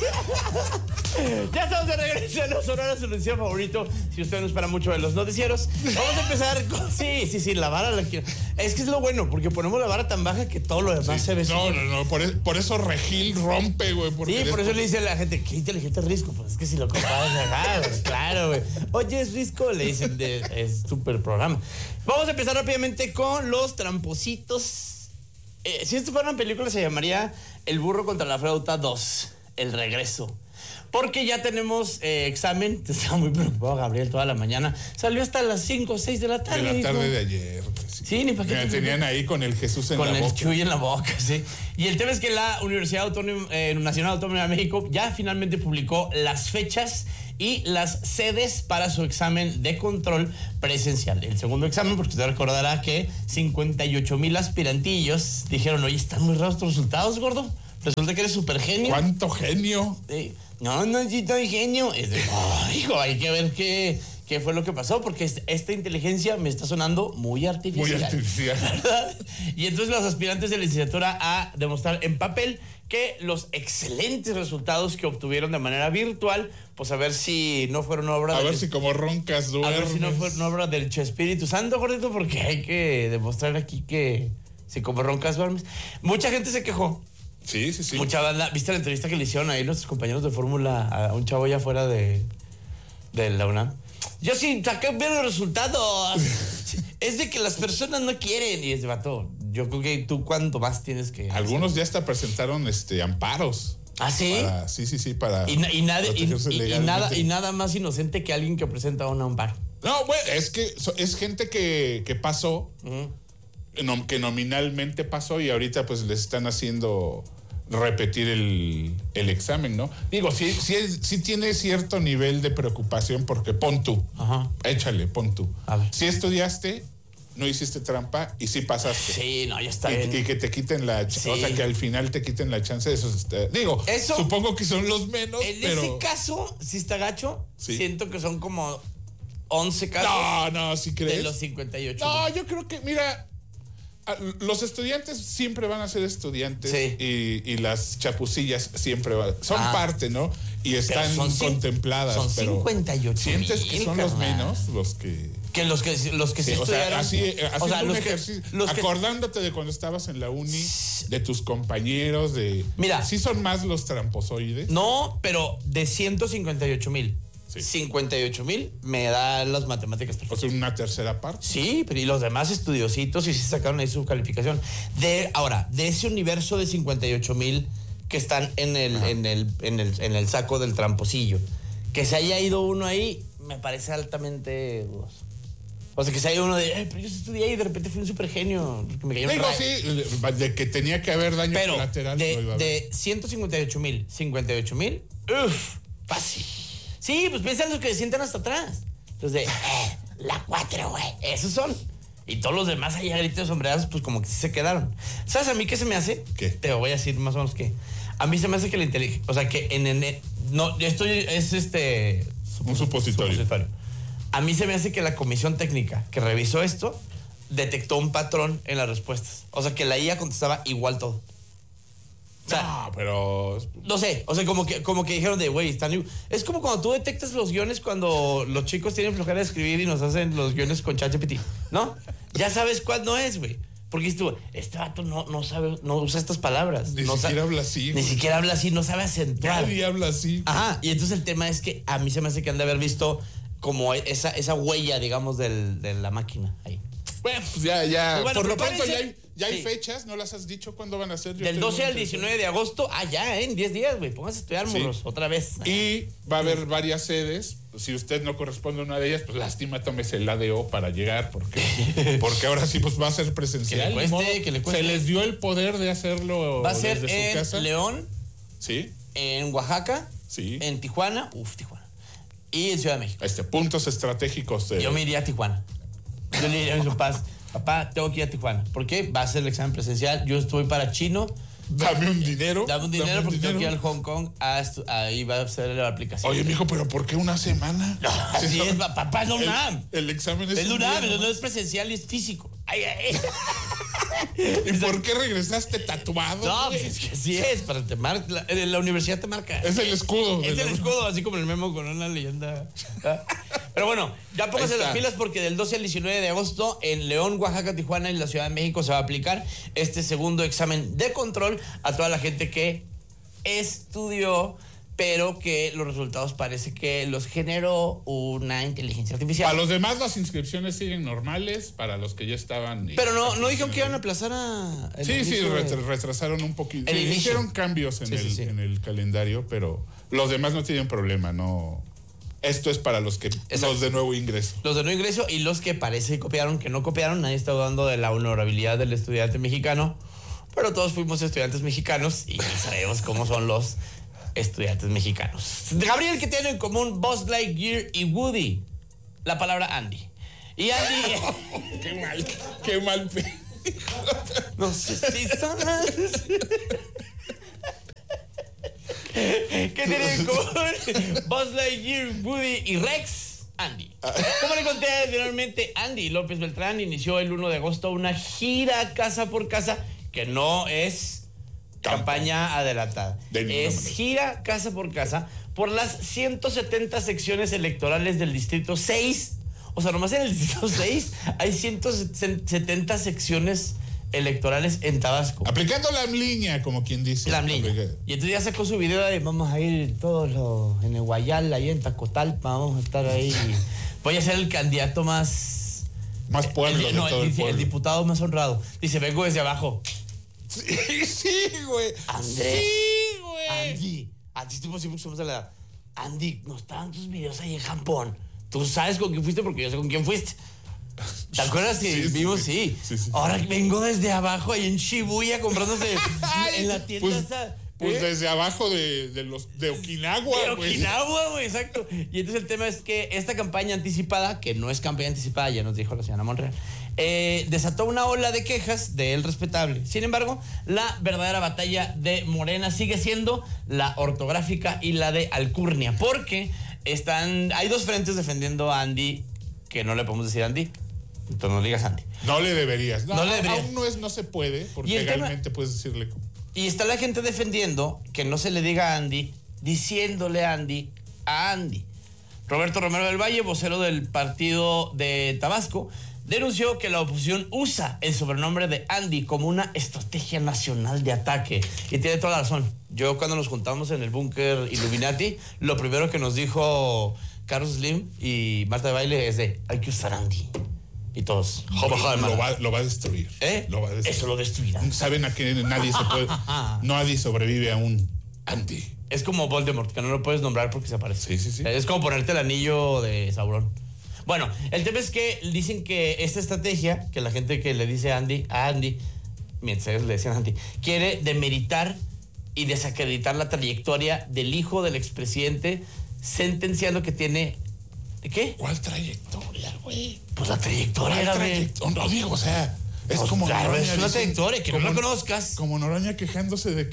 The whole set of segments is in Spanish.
Ya estamos de regreso en los horarios de noticiero favorito. Si usted no espera mucho de los noticieros, vamos a empezar con... Sí, la vara la quiero. Es que es lo bueno, porque ponemos la vara tan baja que todo lo demás se ve. No, por eso Regil rompe, güey. Sí, por eso le dice a la gente, qué inteligente es Risco. Pues es que si lo comparas acá, pues, claro, güey. Oye, es Risco, le dicen, es súper programa. Vamos a empezar rápidamente con los trampositos. Si esto fuera una película, se llamaría El burro contra la flauta 2, El regreso. Porque ya tenemos examen. Estaba muy preocupado Gabriel toda la mañana. Salió hasta las 5 o 6 de la tarde. De la tarde de ayer. Sí, ni para qué. Me tenían ahí con el Jesús en la boca. Con el Chuy en la boca, sí. Y el tema es que la Universidad Nacional Autónoma de México ya finalmente publicó las fechas y las sedes para su examen de control presencial. El segundo examen, porque usted recordará que 58,000 aspirantillos dijeron, oye, están muy raros tus resultados, gordo. Resulta que eres súper genio. ¿Cuánto genio? No, sí estoy genio. Hijo, hay que ver qué fue lo que pasó, porque esta inteligencia me está sonando muy artificial. Muy artificial. ¿Verdad? Y entonces los aspirantes de licenciatura a demostrar en papel que los excelentes resultados que obtuvieron de manera virtual, pues a ver si no fueron obra A ver si como roncas duermes. A ver si no fueron obra del Espíritu Santo, gordito, porque hay que demostrar aquí que si como roncas duermes. Mucha gente se quejó. Sí. Mucha banda. ¿Viste la entrevista que le hicieron ahí nuestros compañeros de fórmula a un chavo allá afuera de la UNAM? Yo sí saqué bien los resultados. Es de que las personas no quieren. Y es de vato. Yo creo que tú cuánto más tienes que... Algunos ya hasta presentaron amparos. ¿Ah, sí? Sí, para... Y nada más inocente que alguien que presenta un amparo. No, bueno, es que es gente que pasó, que nominalmente pasó y ahorita pues les están haciendo repetir el examen, ¿no? Digo, sí tiene cierto nivel de preocupación porque pon tú. Ajá. Échale, pon tú. A ver. Si estudiaste, no hiciste trampa y sí pasaste. Sí, no, ya está bien. Y que te quiten Sí. O sea, que al final te quiten la chance de eso. Digo, eso, supongo que son los menos, pero... ese caso, si está gacho, sí. Siento que son como 11 casos. No, ¿sí crees? De los 58. No, yo creo que, mira... Los estudiantes siempre van a ser estudiantes, sí. y las chapucillas siempre son parte, ¿no? Y están contempladas. Son 58. ¿Sientes que son los menos los que sí estudiaron? O sea, acordándote de cuando estabas en la uni, de tus compañeros, Mira, ¿sí son más los tramposoides? No, pero de 158,000. Sí. 58,000 me da las matemáticas perfectas. O sea, una tercera parte. Sí, pero y los demás estudiositos y sí sacaron ahí su calificación. Ahora, de ese universo de 58,000 que están en el saco del tramposillo, que se haya ido uno ahí, me parece altamente dudoso. O sea, que se haya uno pero yo estudié ahí y de repente fui un super genio. Me cayó un rayo. Sí, de que tenía que haber daño colateral. De 158,000, 58,000, fácil. Sí, pues piensan los que se sientan hasta atrás. Los de, la 4, güey. Esos son. Y todos los demás allá gritos sombreados, pues como que sí se quedaron. ¿Sabes a mí qué se me hace? ¿Qué? Te voy a decir más o menos que. A mí se me hace que la inteligencia. O sea, que no, esto es un supositorio. A mí se me hace que la comisión técnica que revisó esto detectó un patrón en las respuestas. O sea, que la IA contestaba igual todo. O sea, no, pero... No sé, o sea, como que dijeron de, güey, están... Es como cuando tú detectas los guiones cuando los chicos tienen flojera de escribir y nos hacen los guiones con ChatGPT, ¿no? Ya sabes cuál no es, güey. Porque tú, este vato no sabe, no usa estas palabras. Ni siquiera habla así. Ni siquiera habla así, no sabe acentuar. Nadie habla así. Ajá, y entonces el tema es que a mí se me hace que han de haber visto como esa huella, digamos, de la máquina ahí. Bueno, pues ya. Pues por lo pronto ya hay fechas, ¿no las has dicho cuándo van a ser? Del 12 al 19 de agosto, en 10 días, güey. Pónganse a estudiar, morros, otra vez. Y va a haber varias sedes. Si usted no corresponde a una de ellas, pues lástima, tómese el ADO para llegar, porque ahora sí pues va a ser presencial. Que le cueste. Se les dio el poder de hacerlo. Va a ser desde su casa. León, sí, en Oaxaca, sí, en Tijuana, y en Ciudad de México. Puntos estratégicos. Yo me iría a Tijuana. Yo le diría a mis papás, papá, tengo que ir a Tijuana. ¿Por qué? Va a ser el examen presencial. Yo estoy para chino. Dame un dinero. Porque tengo que ir al Hong Kong. Ahí va a ser la aplicación. Oye, mijo, ¿pero por qué una semana? No, así es, papá, es la UNAM. El examen es UNAM, no es presencial y es físico. Ay. ¿Y por qué regresaste tatuado? No, pues es que así es, para te marca, la universidad te marca. Es el escudo. Es el escudo, así como el memo con una leyenda. Pero bueno, ya pónganse las pilas porque del 12 al 19 de agosto en León, Oaxaca, Tijuana y la Ciudad de México se va a aplicar este segundo examen de control a toda la gente que estudió, pero que los resultados parece que los generó una inteligencia artificial. Para los demás las inscripciones siguen normales, para los que ya estaban... Pero no dijeron que iban a aplazar a... Sí, retrasaron un poquito. Sí, hicieron cambios en el calendario, pero los demás no tienen problema, no... Esto es para los de nuevo ingreso. Los de nuevo ingreso y los que parece que copiaron, que no copiaron. Nadie está dudando de la honorabilidad del estudiante mexicano, pero todos fuimos estudiantes mexicanos y sabemos cómo son los estudiantes mexicanos. Gabriel, ¿qué tienen en común Buzz Lightyear y Woody? La palabra Andy. Y Andy... Qué mal. No sé si son las... ¿Qué tienen en común Buzz Lightyear, Woody y Rex? Andy. Como le conté anteriormente, Andy López Beltrán inició el 1 de agosto una gira casa por casa, que no es campaña adelantada. Es gira casa por las 170 secciones electorales del Distrito 6. O sea, nomás en el Distrito 6 hay 170 secciones electorales en Tabasco. Aplicando la línea, como quien dice. La línea. Y entonces ya sacó su video de vamos a ir todos en el Guayal, ahí en Tacotalpa, vamos a estar ahí. Voy a ser el candidato más pueblo de todo el pueblo. El diputado más honrado. Dice, vengo desde abajo. Sí, güey. Andrés. Sí, güey. Andy, somos de la edad. Andy, no estaban tus videos ahí en Japón. Tú sabes con quién fuiste porque yo sé con quién fuiste. ¿Te acuerdas que vimos? Sí. Ahora vengo desde abajo ahí en Shibuya comprándose en la tienda esa. Pues desde abajo de Okinawa, güey. Okinawa, güey, exacto. Y entonces el tema es que esta campaña anticipada, que no es campaña anticipada, ya nos dijo la señora Monreal, desató una ola de quejas de él respetable. Sin embargo, la verdadera batalla de Morena sigue siendo la ortográfica y la de alcurnia, porque hay dos frentes defendiendo a Andy, que no le podemos decir Andy. Entonces no le digas Andy. No le deberías. No le deberías. Aún no se puede, porque legalmente puedes decirle. Y está la gente defendiendo que no se le diga Andy, diciéndole Andy a Andy. Roberto Romero del Valle, vocero del partido de Tabasco, denunció que la oposición usa el sobrenombre de Andy como una estrategia nacional de ataque. Y tiene toda la razón. Yo cuando nos juntamos en el búnker Illuminati, lo primero que nos dijo Carlos Slim y Marta de Baile es hay que usar Andy. Y todos. Lo va a destruir. Lo va a destruir. Eso lo destruirá. Saben a que nadie sobrevive a un Andy. Es como Voldemort, que no lo puedes nombrar porque se aparece. Sí. Es como ponerte el anillo de Sauron. Bueno, el tema es que dicen que esta estrategia, que la gente que le dice Andy, mientras ellos le decían Andy, quiere demeritar y desacreditar la trayectoria del hijo del expresidente, sentenciando que tiene... ¿Qué? ¿Cuál trayectoria, güey? Pues la trayectoria, güey. No digo, o sea, es pues como claro, es una trayectoria que no la conozcas. Como Noroña quejándose de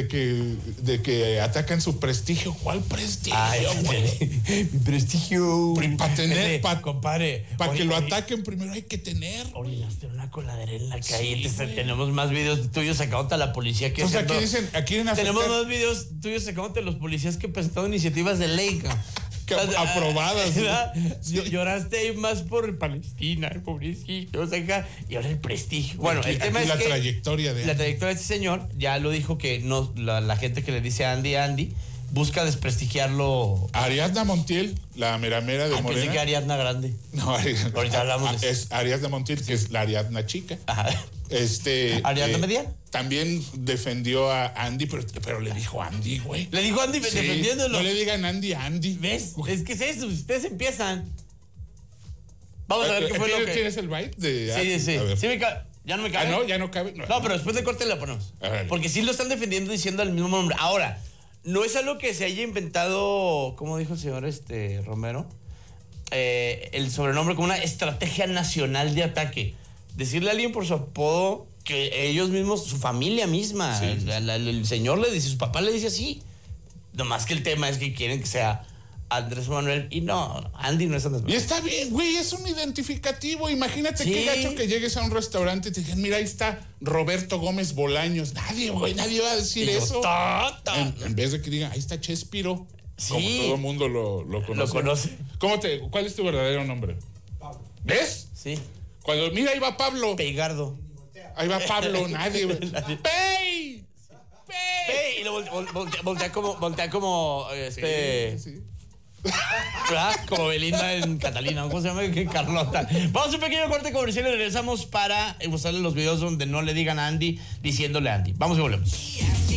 que atacan su prestigio. ¿Cuál prestigio, güey? Mi prestigio. Para tener, compadre. Para que lo ataquen primero hay que tener. Orinaste una coladera en la calle. Tenemos más videos tuyos sacándote a la policía que... Entonces aquí dicen, tenemos más videos tuyos sacándote a los policías que presentaron iniciativas de ley. Aprobadas. Lloraste ahí más por Palestina, pobrecito, y ahora el prestigio. Bueno, el tema es la que trayectoria de este señor ya lo dijo que no, la gente que le dice Andy busca desprestigiarlo. Ariadna Montiel, la mera de Morena. Pensé que Ariadna Grande. No, ahorita hablamos de eso. Es Ariadna Montiel, que es la Ariadna chica. Ajá. Ariadna Mediana. También defendió a Andy, pero le dijo Andy, güey. Le dijo Andy defendiéndolo. No le digan Andy. ¿Ves? Es que es eso, ustedes empiezan. Vamos a ver qué fue lo que... ¿Tienes el byte de...? Sí. Ya no me cabe. No, ya no cabe. No, pero después de corte la ponemos. Porque sí lo están defendiendo diciendo el mismo nombre. Ahora, no es algo que se haya inventado, como dijo el señor Romero, el sobrenombre como una estrategia nacional de ataque. Decirle a alguien por su apodo que ellos mismos, su familia misma, el señor le dice, su papá le dice así. Nomás que el tema es que quieren que sea Andrés Manuel. Y no, Andy no es Andrés Y Manuel. está bien, güey, es un identificativo. Imagínate Sí. qué gacho que llegues a un restaurante y te digan, mira, ahí está Roberto Gómez Bolaños. Nadie, güey, nadie va a decir Y yo, eso. "Tata". En vez de que digan, ahí está Chespiro. Sí. Como todo el mundo lo conoce. Lo conoce. ¿Cuál es tu verdadero nombre? Pablo. ¿Ves? Sí. Cuando, mira, ahí va Pablo. Pegardo. Ahí va Pablo, nadie, güey. ¡Pey! Y lo voltea como Sí. ¿verdad? Como Belinda en Catalina, ¿cómo se llama? Que Carlota. Vamos a un pequeño corte comercial y regresamos para mostrarles los videos donde no le digan a Andy diciéndole a Andy. Vamos y volvemos.